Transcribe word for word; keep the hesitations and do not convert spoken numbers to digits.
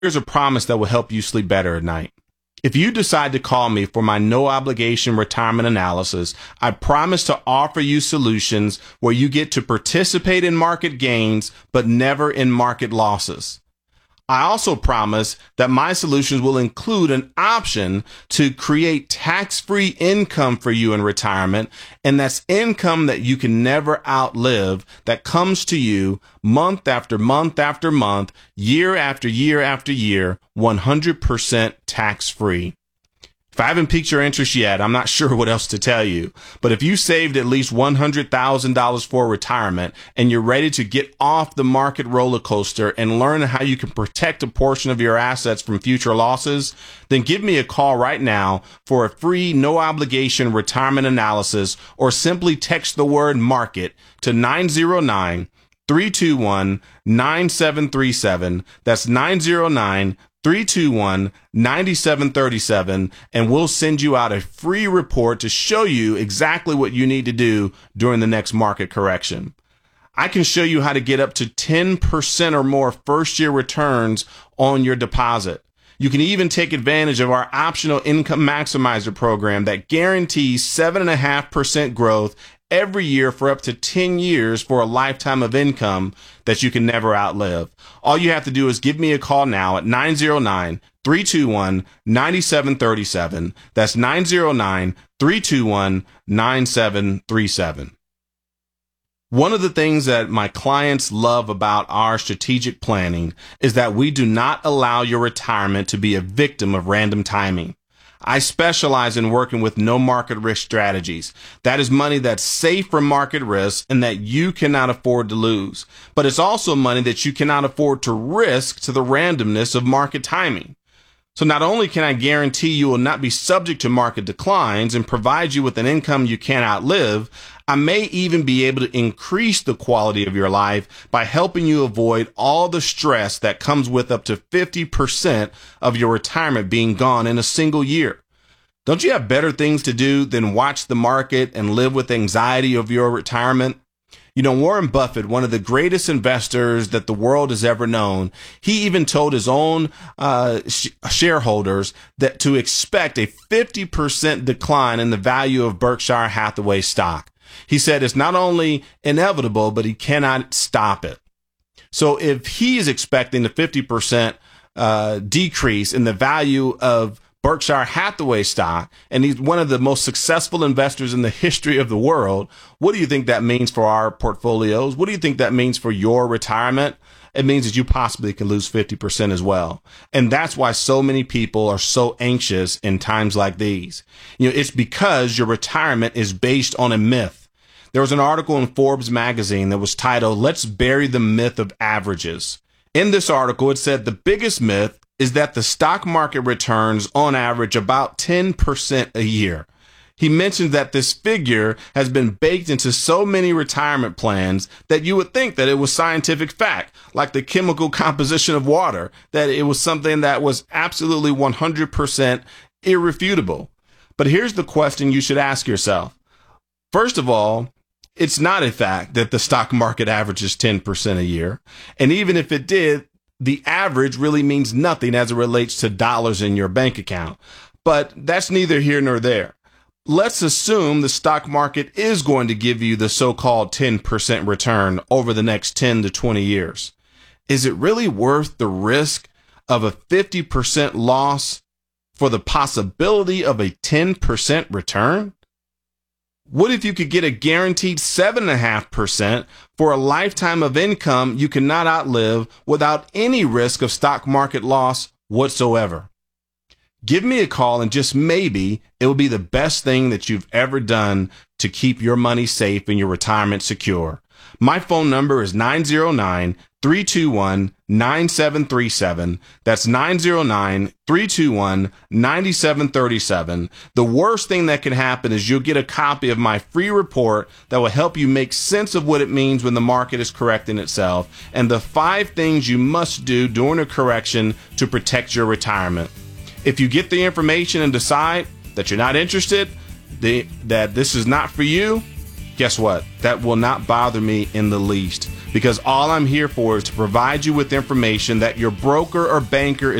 Here's a promise that will help you sleep better at night. If you decide to call me for my no obligation retirement analysis, I promise to offer you solutions where you get to participate in market gains, but never in market losses. I also promise that my solutions will include an option to create tax-free income for you in retirement, and that's income that you can never outlive, that comes to you month after month after month, year after year after year, one hundred percent tax-free. If I haven't piqued your interest yet, I'm not sure what else to tell you. But if you saved at least one hundred thousand dollars for retirement and you're ready to get off the market roller coaster and learn how you can protect a portion of your assets from future losses, then give me a call right now for a free, no obligation retirement analysis, or simply text the word market to nine zero nine, three two one, nine seven three seven. That's nine zero nine, three two one, nine seven three seven, and we'll send you out a free report to show you exactly what you need to do during the next market correction. I can show you how to get up to ten percent or more first-year returns on your deposit. You can even take advantage of our optional income maximizer program that guarantees seven point five percent growth every year for up to ten years for a lifetime of income that you can never outlive. All you have to do is give me a call now at nine zero nine, three two one, nine seven three seven. That's nine zero nine, three two one, nine seven three seven. One of the things that my clients love about our strategic planning is that we do not allow your retirement to be a victim of random timing. I specialize in working with no market risk strategies. That is money that's safe from market risk and that you cannot afford to lose. But it's also money that you cannot afford to risk to the randomness of market timing. So not only can I guarantee you will not be subject to market declines and provide you with an income you can't outlive, I may even be able to increase the quality of your life by helping you avoid all the stress that comes with up to fifty percent of your retirement being gone in a single year. Don't you have better things to do than watch the market and live with anxiety of your retirement? You know, Warren Buffett, one of the greatest investors that the world has ever known, he even told his own uh, sh- shareholders that to expect a fifty percent decline in the value of Berkshire Hathaway stock. He said it's not only inevitable, but he cannot stop it. So if he is expecting a fifty percent uh, decrease in the value of Berkshire Hathaway stock, and he's one of the most successful investors in the history of the world, what do you think that means for our portfolios? What do you think that means for your retirement? It means that you possibly can lose fifty percent as well. And that's why so many people are so anxious in times like these. You know, it's because your retirement is based on a myth. There was an article in Forbes magazine that was titled, "Let's Bury the Myth of Averages." In this article, it said the biggest myth is that the stock market returns on average about ten percent a year. He mentioned that this figure has been baked into so many retirement plans that you would think that it was scientific fact, like the chemical composition of water, that it was something that was absolutely one hundred percent irrefutable. But here's the question you should ask yourself. First of all, it's not a fact that the stock market averages ten percent a year. And even if it did, the average really means nothing as it relates to dollars in your bank account. But that's neither here nor there. Let's assume the stock market is going to give you the so-called ten percent return over the next ten to twenty years. Is it really worth the risk of a fifty percent loss for the possibility of a ten percent return? What if you could get a guaranteed seven point five percent for a lifetime of income you cannot outlive without any risk of stock market loss whatsoever? Give me a call and just maybe it will be the best thing that you've ever done to keep your money safe and your retirement secure. My phone number is nine zero nine, three two one, nine seven three seven. That's nine zero nine, three two one, nine seven three seven. The worst thing that can happen is you'll get a copy of my free report that will help you make sense of what it means when the market is correcting itself and the five things you must do during a correction to protect your retirement. If you get the information and decide that you're not interested, the, that this is not for you, guess what? That will not bother me in the least. because all I'm here for is to provide you with information that your broker or banker